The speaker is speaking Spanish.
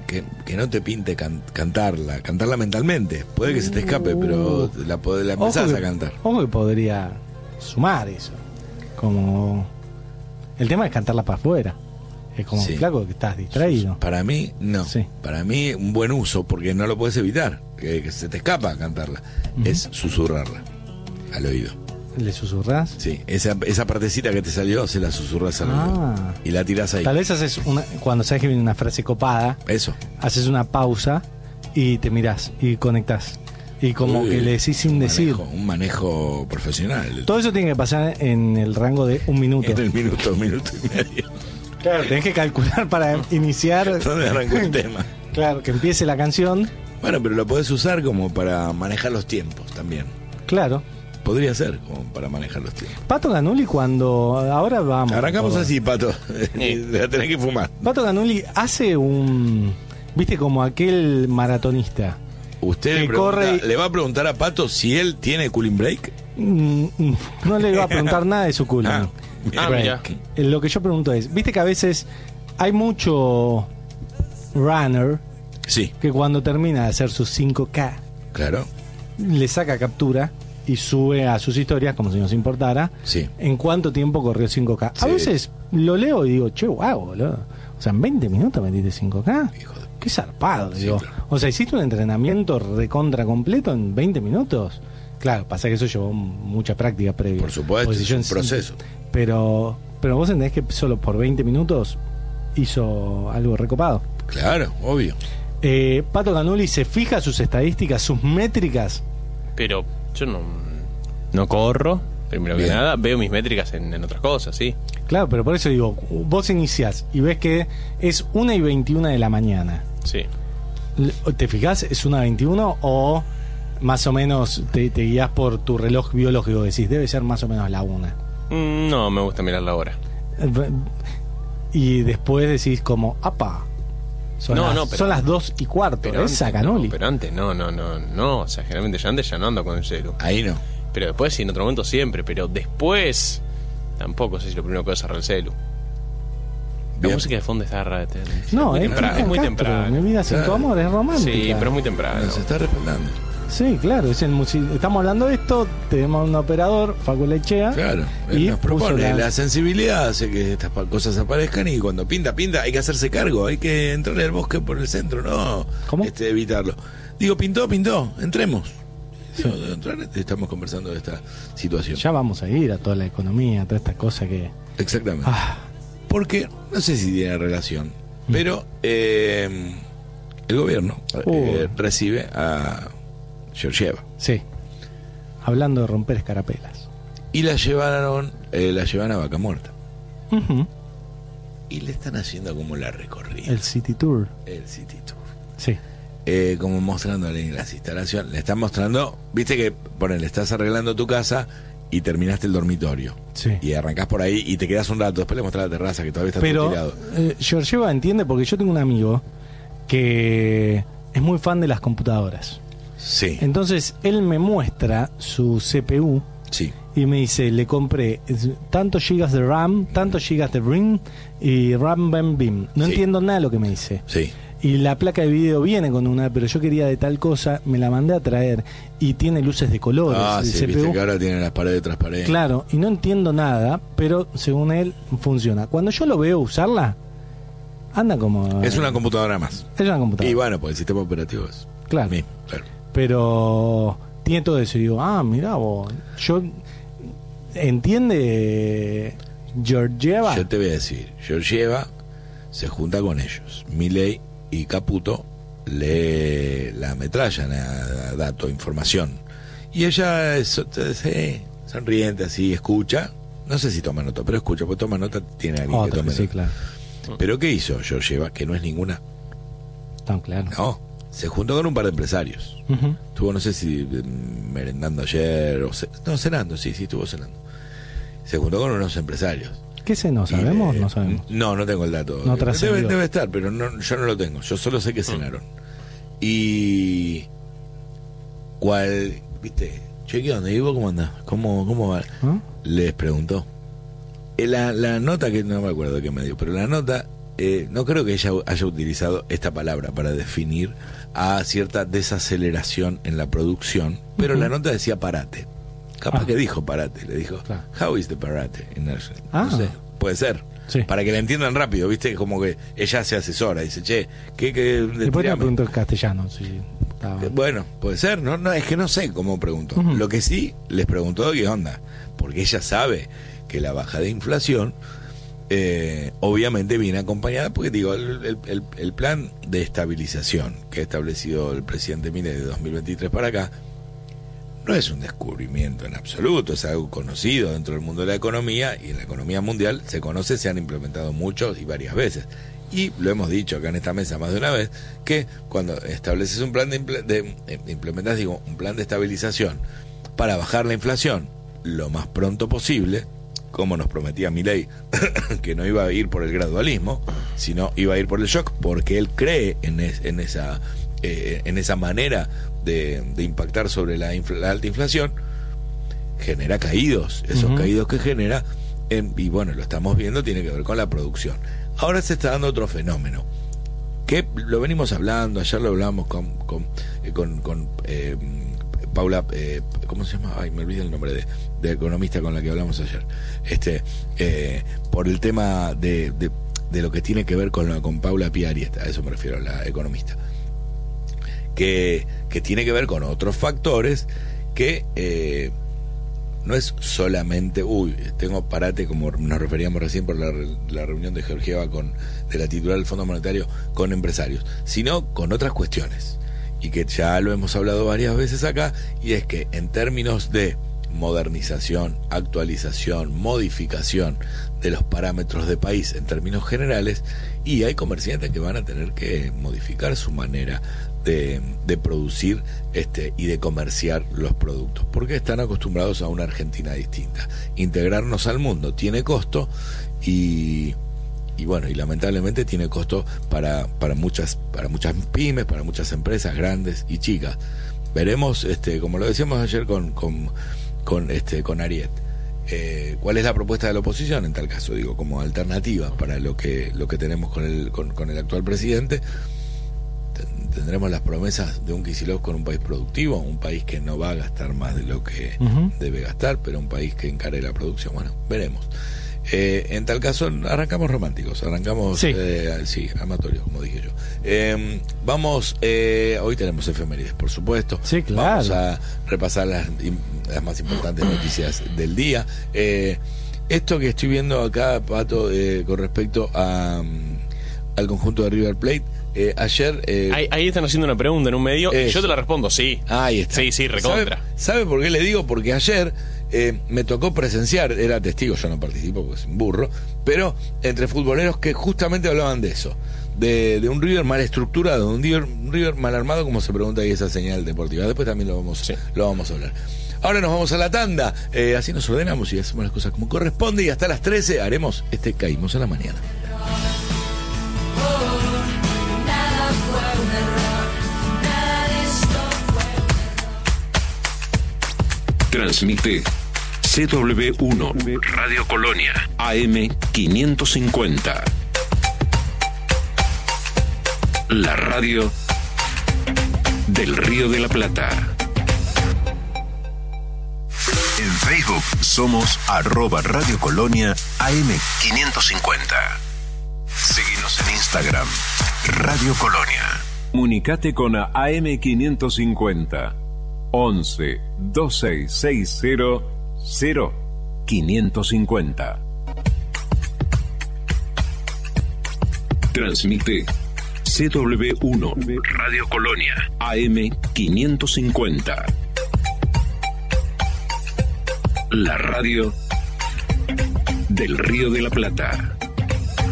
que no te pinte cantarla mentalmente. Puede que se te escape, pero la empezás a cantar. Ojo que podría sumar eso. Como el tema es cantarla para afuera. Es como Sí. flaco que estás distraído. Para mí, no. Sí. Para mí, un buen uso, porque no lo puedes evitar, que se te escapa cantarla, es susurrarla al oído. ¿Le susurrás? Sí, esa partecita que te salió, se la susurras al oído. Y la tirás ahí. Tal vez haces cuando sabes que viene una frase copada, Eso. haces una pausa y te mirás y conectás. Y como Uy, que le decís sin decir. Un manejo profesional. Todo eso tiene que pasar en el rango de 1 minuto. En el minuto y medio. Claro, tenés que calcular para iniciar. ¿Dónde arrancó el tema? Claro, que empiece la canción. Bueno, pero lo podés usar como para manejar los tiempos también. Claro. Podría ser como para manejar los tiempos. Pato Ganulli cuando... Ahora vamos. Arrancamos así, Pato. La tenés que fumar. Pato Ganulli hace un... Viste, como aquel maratonista. Usted que corre... le va a preguntar a Pato si él tiene cooling break. No le va a preguntar nada de su cooling break. Lo que yo pregunto es, viste que a veces hay mucho runner Sí. que cuando termina de hacer sus 5K Claro. le saca captura y sube a sus historias como si nos importara Sí. en cuánto tiempo corrió 5K. Sí. A veces lo leo y digo, che, guau, boludo. O sea, en 20 minutos metiste 5K. Hijo de... Qué zarpado, Sí, digo. claro. O sea, hiciste un entrenamiento recontra completo en 20 minutos. Claro, pasa que eso llevó mucha práctica previa. Por supuesto, Porque si es un proceso. Pero vos entendés que solo por 20 minutos hizo algo recopado. Claro, obvio. Pato Ganulli se fija sus estadísticas, sus métricas. Pero yo no corro, primero que Bien. nada, veo mis métricas en otras cosas, sí. Claro, pero por eso digo, vos iniciás y ves que es 1:21 de la mañana. Sí. ¿Te fijás? ¿Es 1:21 o más o menos te guías por tu reloj biológico? Decís, debe ser más o menos la 1. No me gusta mirar la hora. Y después decís como, apa, son las 2:15, Pero esa antes, Ganulli. pero antes no. O sea, generalmente yo antes ya no ando con el celu. Ahí no. Pero después sí, en otro momento siempre. Pero después tampoco sé si lo primero que voy a cerrar el celu. La Bien. música de fondo está rara. No, muy es temprano. Cristian Es muy Castro, temprano. Mi vida sin tu Claro. amor es romántica. Sí, pero es muy temprano. Se está respaldando. Sí, claro, estamos hablando de esto, tenemos un operador, Facu Lechea. Claro. Y Él nos propone. puso La sensibilidad hace que estas cosas aparezcan y cuando pinta, hay que hacerse cargo. Hay que entrar al bosque por el centro, no ¿Cómo? evitarlo. Digo, pintó, entremos. Digo, de entrar, estamos conversando de esta situación. Ya vamos a ir a toda la economía, a toda esta cosa que... Exactamente. Ah, Porque, no sé si tiene relación, pero el gobierno recibe a Georgieva sí. Hablando de romper escarapelas. y la llevan a Vaca Muerta Ujú. y le están haciendo como la recorrida, El City Tour. el City Tour, Sí. como mostrándole las instalaciones. Le están mostrando, viste que le estás arreglando tu casa y terminaste el dormitorio Sí. y arrancás por ahí y te quedas un rato, después le mostrás la terraza que todavía está todo Pero tirado. Georgieva entiende porque yo tengo un amigo que es muy fan de las computadoras. Sí, Entonces él me muestra su CPU sí. y me dice, le compré tantos gigas de RAM, tantos gigas de RIM y RAM BEM BIM. No Sí. entiendo nada de lo que me dice. Sí. Y la placa de video viene con una, pero yo quería de tal cosa, me la mandé a traer y tiene luces de colores. Ah, el sí, viste CPU. que ahora tienen las paredes transparentes. Claro, y no entiendo nada, pero según él funciona. Cuando yo lo veo usarla, anda como... Es una computadora más. Es una computadora. Y bueno, pues el sistema operativo es Claro. mismo, claro. Pero tiene todo eso. Y digo, mirá vos, yo... ¿Entiende Georgieva? Yo te voy a decir, Georgieva se junta con ellos. Milei y Caputo le la ametrallan a datos, información. Y ella es sonriente así, escucha. No sé si toma nota, pero escucha, porque toma nota tiene alguien que Otra, tome sí, nota. claro. Pero ¿qué hizo Georgieva? Que no es ninguna. Tan claro. No, se juntó con un par de empresarios. Ujú. Estuvo, no sé si merendando ayer o cenando, sí, estuvo cenando. Se juntó con unos empresarios. ¿Qué sé? ¿No sabemos? Y, No sabemos. No tengo el dato. No trascendió. Debe estar, pero yo no lo tengo. Yo solo sé que cenaron. Y viste, che, ¿qué onda? ¿Y vos cómo andás? ¿Cómo va? ¿Ah? Les preguntó. La nota, que no me acuerdo qué me dio, pero la nota no creo que ella haya utilizado esta palabra para definir a cierta desaceleración en la producción, pero la nota decía parate. Capaz que dijo parate, le dijo, how is the parate? No sé, puede ser. Sí. Para que la entiendan rápido, ¿viste? Como que ella se asesora, dice, che, ¿qué? Después le pregunto en castellano, sí. Bueno, puede ser, no, es que no sé cómo preguntó. Lo que sí les preguntó qué onda, porque ella sabe que la baja de inflación obviamente viene acompañada, porque digo, el plan de estabilización que ha establecido el presidente Milei de 2023 para acá no es un descubrimiento en absoluto, es algo conocido dentro del mundo de la economía, y en la economía mundial se conoce, se han implementado muchos y varias veces. Y lo hemos dicho acá en esta mesa más de una vez, que cuando estableces un plan implementas, un plan de estabilización para bajar la inflación lo más pronto posible, como nos prometía Milei, que no iba a ir por el gradualismo, sino iba a ir por el shock, porque él cree en esa manera de impactar sobre la alta inflación, genera caídos, esos caídos que genera, y bueno, lo estamos viendo, tiene que ver con la producción. Ahora se está dando otro fenómeno, que lo venimos hablando, ayer lo hablamos con Paula, ¿cómo se llama? Ay, me olvidé el nombre de economista con la que hablamos ayer. Por el tema de lo que tiene que ver con Paula Piari, a eso me refiero, la economista. Que tiene que ver con otros factores que no es solamente, tengo parate, como nos referíamos recién por la reunión de Georgieva de la titular del Fondo Monetario con empresarios, sino con otras cuestiones, y que ya lo hemos hablado varias veces acá, y es que en términos de modernización, actualización, modificación de los parámetros de país en términos generales, y hay comerciantes que van a tener que modificar su manera de producir y de comerciar los productos, porque están acostumbrados a una Argentina distinta. Integrarnos al mundo tiene costo, y bueno, y lamentablemente tiene costo para muchas pymes, para muchas empresas grandes y chicas. Veremos, como lo decíamos ayer con Ariet, cuál es la propuesta de la oposición en tal caso, como alternativa para lo que tenemos con el actual presidente. Tendremos las promesas de un Kicillof con un país productivo, un país que no va a gastar más de lo que debe gastar, pero un país que encare la producción. Bueno, veremos. En tal caso, arrancamos románticos, amatorios, como dije yo. Vamos, hoy tenemos efemérides, por supuesto. Sí, claro. Vamos a repasar las más importantes noticias del día. Esto que estoy viendo acá, Pato, con respecto al conjunto de River Plate, ayer... ahí están haciendo una pregunta en un medio, y yo te la respondo, sí. Ahí está. Sí, recontra. ¿Sabe por qué le digo? Porque ayer me tocó presenciar, era testigo, yo no participo porque soy un burro, pero entre futboleros que justamente hablaban de eso, de un River mal estructurado, un River mal armado, como se pregunta ahí esa señal deportiva. Después también lo vamos a hablar. Ahora nos vamos a la tanda, así nos ordenamos y hacemos las cosas como corresponde, y hasta las 13 haremos Caímos a la Mañana. Transmite CW1 Radio Colonia AM 550. La radio del Río de la Plata. En Facebook somos @Radio Colonia AM 550. Seguinos en Instagram, Radio Colonia. Comunicate con AM 550. 11 2660 0550. Transmite CW1 Radio Colonia AM 550. La radio del Río de la Plata.